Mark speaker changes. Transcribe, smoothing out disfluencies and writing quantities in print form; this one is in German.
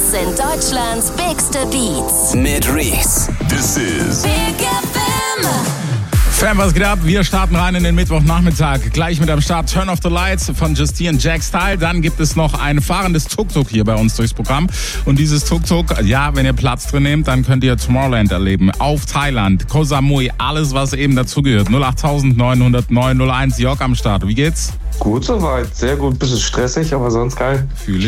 Speaker 1: Das sind Deutschlands bigste Beats.
Speaker 2: Mit Reese.
Speaker 3: This is
Speaker 1: Big FM.
Speaker 4: Fam, was geht ab? Wir starten rein in den Mittwochnachmittag. Gleich mit am Start Turn Off the Lights von Justine Jack Style. Dann gibt es noch ein fahrendes Tuk-Tuk hier bei uns durchs Programm. Und dieses Tuk-Tuk, ja, wenn ihr Platz drin nehmt, dann könnt ihr Tomorrowland erleben. Auf Thailand, Koh Samui, alles, was eben dazugehört. 08900 901, Jörg am Start. Wie geht's?
Speaker 5: Gut soweit, sehr gut. Bisschen stressig, aber sonst geil.
Speaker 4: Fühle